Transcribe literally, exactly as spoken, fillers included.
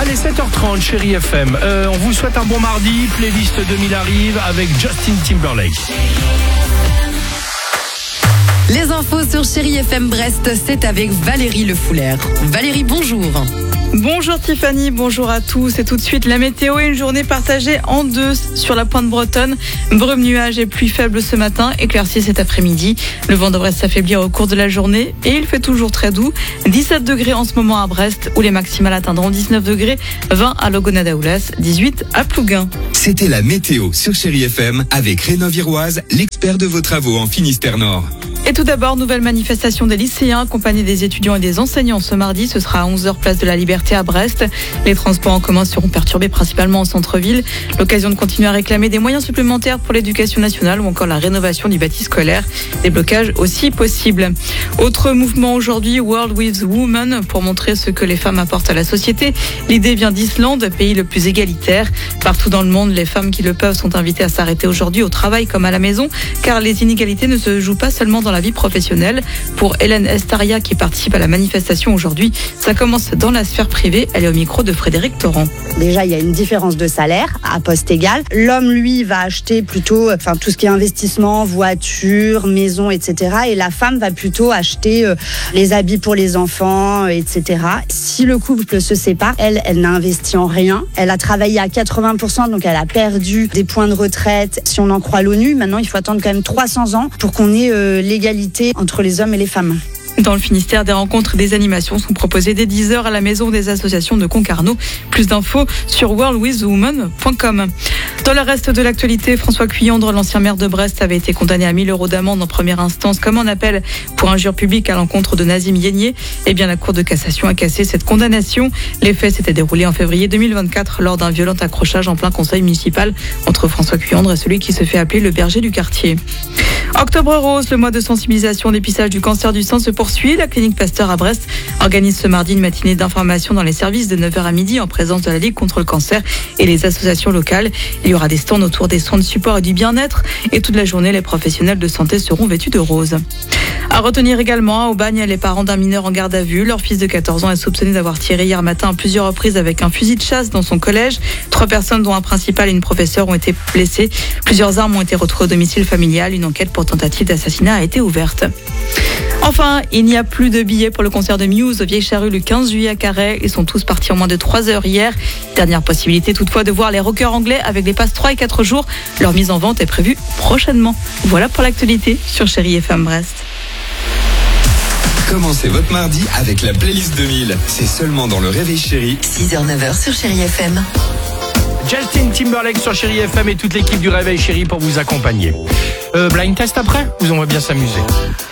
Allez, sept heures trente, Chérie F M. Euh, on vous souhaite un bon mardi. Playlist deux mille arrive avec Justin Timberlake. Les infos sur Chérie F M Brest, c'est avec Valérie Le Foulaire. Valérie, bonjour. Bonjour Tiffany, bonjour à tous. Et tout de suite, la météo est une journée partagée en deux sur la pointe bretonne. Brume, nuages et pluie faible ce matin, éclaircie cet après-midi. Le vent devrait s'affaiblir au cours de la journée et il fait toujours très doux. dix-sept degrés en ce moment à Brest, où les maximales atteindront dix-neuf degrés, vingt à Logonadaoulas, dix-huit à Plouguin. C'était la météo sur Chérie F M avec Rénov-Iroise, l'expert de vos travaux en Finistère Nord. Et tout d'abord, nouvelle manifestation des lycéens accompagnés des étudiants et des enseignants ce mardi. Ce sera à onze heures place de la Liberté à Brest. Les transports en commun seront perturbés principalement en centre-ville. L'occasion de continuer à réclamer des moyens supplémentaires pour l'éducation nationale ou encore la rénovation du bâti scolaire. Des blocages aussi possibles. Autre mouvement aujourd'hui, World with Women, pour montrer ce que les femmes apportent à la société. L'idée vient d'Islande, pays le plus égalitaire. Partout dans le monde, les femmes qui le peuvent sont invitées à s'arrêter aujourd'hui au travail comme à la maison, car les inégalités ne se jouent pas seulement dans la vie professionnelle. Pour Hélène Estaria qui participe à la manifestation aujourd'hui, ça commence dans la sphère privée. Elle est au micro de Frédéric Torrent. Déjà, il y a une différence de salaire à poste égal. L'homme, lui, va acheter plutôt enfin, tout ce qui est investissement, voiture, maison, et cetera. Et la femme va plutôt acheter euh, les habits pour les enfants, et cetera. Si le couple se sépare, elle, elle n'a investi en rien. Elle a travaillé à quatre-vingts pour cent, donc elle a perdu des points de retraite. Si on en croit l'ONU, maintenant, il faut attendre quand même trois cents ans pour qu'on ait euh, l'égalité entre les hommes et les femmes. Dans le Finistère, des rencontres et des animations sont proposées dès dix heures à la maison des associations de Concarneau. Plus d'infos sur world with women point com. Dans le reste de l'actualité, François Cuyandre, l'ancien maire de Brest, avait été condamné à mille euros d'amende en première instance comme en appel pour injure publique à l'encontre de Nazim Yénier. Eh bien, la Cour de cassation a cassé cette condamnation. Les faits s'étaient déroulés en février deux mille vingt-quatre lors d'un violent accrochage en plein conseil municipal entre François Cuyandre et celui qui se fait appeler le berger du quartier. Octobre Rose, le mois de sensibilisation et dépistage du cancer du sein se poursuit. La clinique Pasteur à Brest organise ce mardi une matinée d'information dans les services de neuf heures à midi en présence de la Ligue contre le cancer et les associations locales. Il y aura des stands autour des soins de support et du bien-être et toute la journée, les professionnels de santé seront vêtus de rose. À retenir également, au Bagne, les parents d'un mineur en garde à vue. Leur fils de quatorze ans est soupçonné d'avoir tiré hier matin à plusieurs reprises avec un fusil de chasse dans son collège. Trois personnes, dont un principal et une professeure, ont été blessées. Plusieurs armes ont été retrouvées au domicile familial. Une enquête pour tentative d'assassinat a été ouverte. Enfin, il n'y a plus de billets pour le concert de Muse au Vieille Charrue le quinze juillet à Carhaix. Ils sont tous partis en moins de trois heures hier. Dernière possibilité toutefois de voir les rockers anglais avec des passes trois et quatre jours. Leur mise en vente est prévue prochainement. Voilà pour l'actualité sur Chérie F M Brest. Commencez votre mardi avec la playlist deux mille. C'est seulement dans le Réveil Chérie. six heures neuf heures sur Chérie F M. Justin Timberlake sur Chérie F M et toute l'équipe du Réveil Chérie pour vous accompagner. Euh, blind test après, vous on va bien s'amuser.